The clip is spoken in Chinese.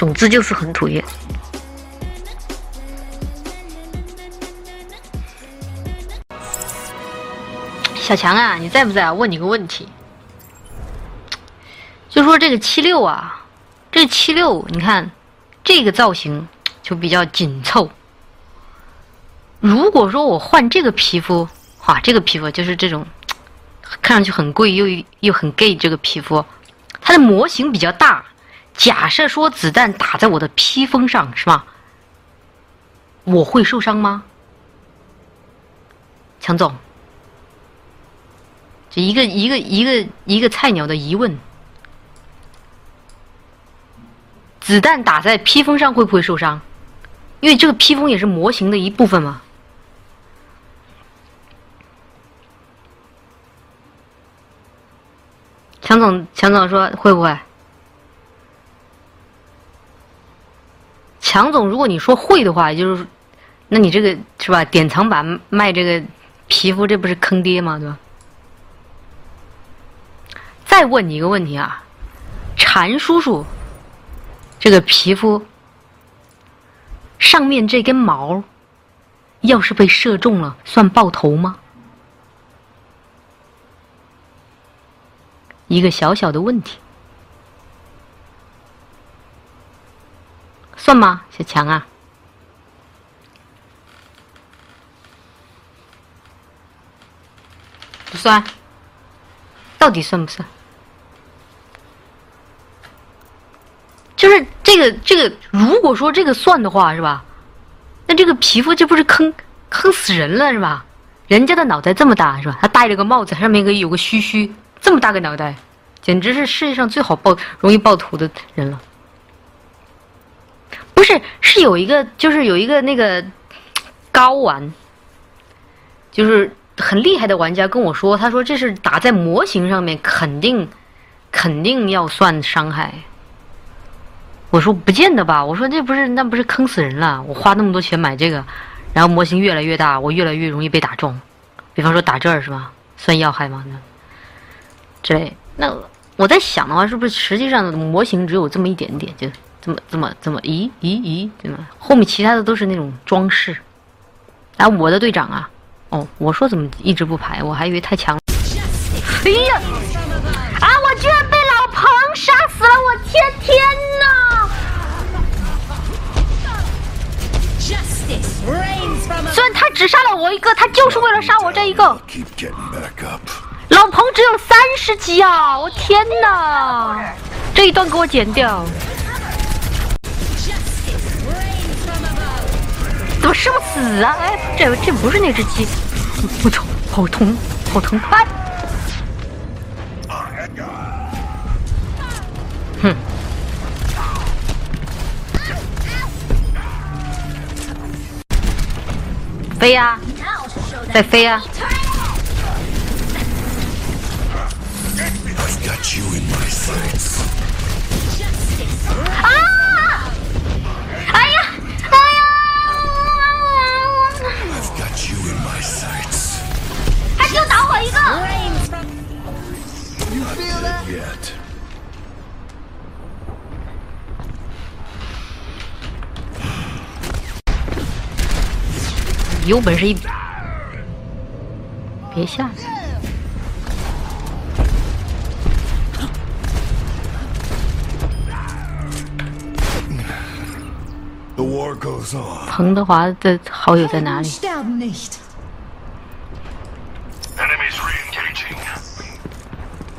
总之就是很讨厌。小强啊，你在不在啊？问你个问题，就说这个76啊，这76，你看这个造型就比较紧凑。如果说我换这个皮肤，哇，这个皮肤就是这种看上去很贵又很 gay 这个皮肤，它的模型比较大。假设说子弹打在我的披风上，是吧？我会受伤吗？强总。这一个菜鸟的疑问：子弹打在披风上会不会受伤？因为这个披风也是模型的一部分嘛。强总说会不会？强总，如果你说会的话，就是，那你这个是吧？典藏版卖这个皮肤，这不是坑爹吗？对吧？再问你一个问题啊，禅叔叔，这个皮肤上面这根毛，要是被射中了，算爆头吗？一个小小的问题，算吗，小强啊？不算，到底算不算？就是这个，如果说这个算的话，是吧？那这个皮肤这不是坑死人了，是吧？人家的脑袋这么大，是吧？他戴了个帽子，上面有个须须，这么大个脑袋，简直是世界上最容易爆头的人了。不是，是有一个那个高玩，就是很厉害的玩家跟我说，他说这是打在模型上面，肯定要算伤害。我说不见得吧，我说那不是坑死人了？我花那么多钱买这个，然后模型越来越大，我越来越容易被打中。比方说打这儿是吧？算要害吗？之类。那我在想的话，是不是实际上的模型只有这么一点点，就这么，咦，对吗？后面其他的都是那种装饰。然后我的队长啊，哦，我说怎么一直不排？我还以为太强了。哎呀！啊！我居然被老彭杀死了！我天哪！虽然他只杀了我一个，他就是为了杀我这一个。老彭只有30级啊！我天哪！这一段给我剪掉。怎么射不死啊？哎，这不是那只鸡。我操，好疼，好疼！哎。哼。飞呀！再飞呀！啊！哎呀！还就打我一个！有本事别下来！彭德华的好友在哪里？